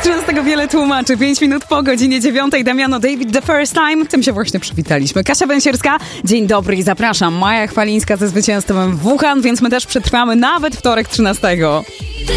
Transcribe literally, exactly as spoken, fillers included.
trzynastego wiele tłumaczy. pięć minut po godzinie dziewiątej. Damiano David The First Time. Tym się właśnie przywitaliśmy. Kasia Węsierska, dzień dobry i zapraszam. Maja Chwalińska ze zwycięstwem w Wuhan, więc my też przetrwamy nawet wtorek trzynastego.